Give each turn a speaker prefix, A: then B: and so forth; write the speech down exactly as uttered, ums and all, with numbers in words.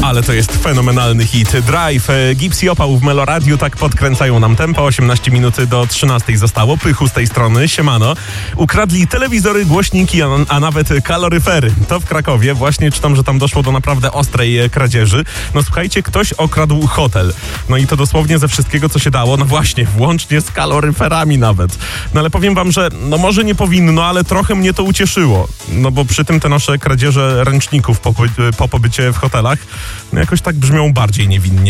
A: Ale to jest fenomenalny hit. Drive, Gypsy Opał w Meloradiu, tak podkręcają nam tempo. osiemnaście minut do trzynastej zostało. Pychu z tej strony, siemano. Ukradli telewizory, głośniki, a, a nawet kaloryfery. To w Krakowie. Właśnie czytam, że tam doszło do naprawdę ostrej kradzieży. No słuchajcie, ktoś okradł hotel. No i to dosłownie ze wszystkiego, co się dało. No właśnie, włącznie z kaloryferami nawet. No ale powiem wam, że no może nie powinno, ale trochę mnie to ucieszyło. No bo przy tym te nasze kradzieże ręczników po, po pobycie w hotelach no jakoś tak brzmią bardziej niewinnie.